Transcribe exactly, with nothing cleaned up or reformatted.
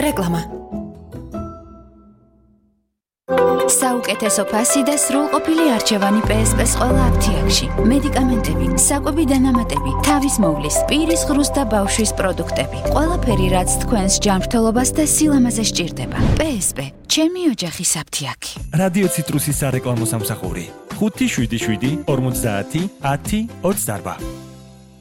რეკლამა. საუკეთესო ფასი და სრულყოფილი არჩევანი პე ეს პე-ს ყველა აფთიაქში. მედიკამენტები, საკვები დანამატები, თავის მოვლის, პირის ღრუს და ბავშვის პროდუქტები. ყველაფერი, რაც თქვენს ჯანმრთელობას და სილამაზეს სჭირდება. პე ეს პე, ჩემი ოჯახის აფთიაქი. რადიო ციტრუსის სარეკლამო სამსახური. ხუთი შვიდი შვიდი ორმოცდაათი ათი ოცდაარბა.